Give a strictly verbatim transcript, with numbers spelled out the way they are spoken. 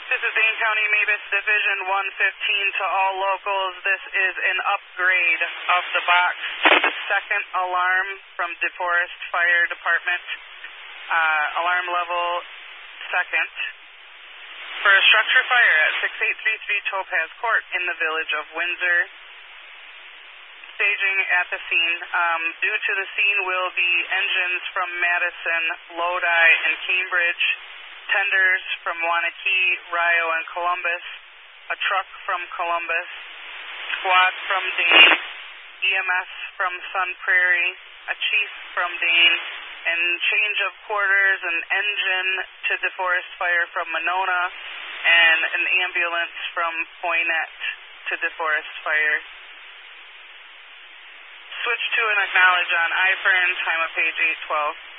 This is Dane County Mavis Division one fifteen to all locals. This is an upgrade of the box to the second alarm from DeForest Fire Department. Uh, alarm level second. For a structure fire at six eight three three Topaz Court in the village of Windsor. Staging at the scene. Um, due to the scene will be engines from Madison, Lodi, and Cambridge, tenders from Waunakee, Rio, and Columbus, a truck from Columbus, squad from Dane, E M S from Sun Prairie, a chief from Dane, and change of quarters, an engine to DeForest Fire from Monona, and an ambulance from Poynette to DeForest Fire. Switch to an acknowledge on I F E R N, time of page eight twelve.